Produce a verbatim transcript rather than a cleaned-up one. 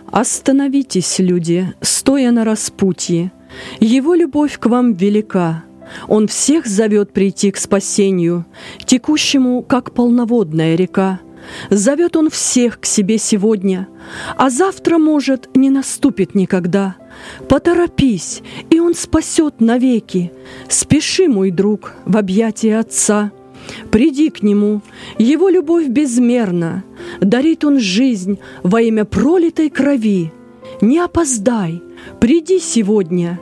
Остановитесь, люди, стоя на распутье. Его любовь к вам велика. Он всех зовет прийти к спасению, текущему, как полноводная река. Зовет Он всех к себе сегодня, а завтра, может, не наступит никогда. Поторопись, и Он спасет навеки. Спеши, мой друг, в объятия Отца. Приди к Нему, Его любовь безмерна. Дарит Он жизнь во имя пролитой крови. Не опоздай, приди сегодня.